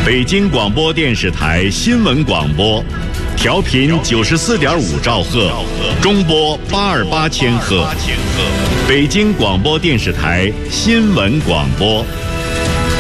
北京广播电视台新闻广播，调频94.5兆赫，中波828千赫。北京广播电视台新闻广播。